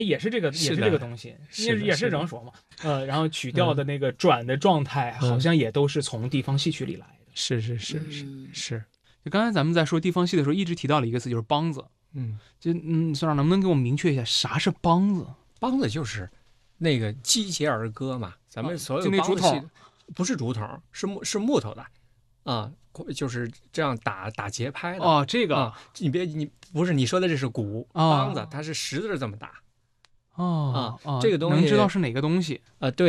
也是这个东西，也是整说嘛。然后曲调的那个转的状态，好像也都是从地方戏曲里来的。 是。就刚才咱们在说地方戏的时候，一直提到了一个词，就是梆子。孙老能不能给我们明确一下啥是梆子？ 梆子就是那个击节儿歌嘛，咱们所有就那竹筒， 不是竹筒，是木头的啊，就是这样打节拍的。 哦，这个啊，你不是你说的这是鼓，梆子它是10字这么打。 哦， 这个东西能知道是哪个东西？ 对。